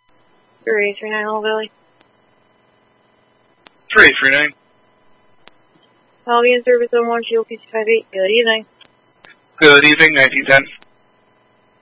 3839 Old Valley. 3839. I'll be in service on 1 Shield PC58. Good evening. Good evening, 1910.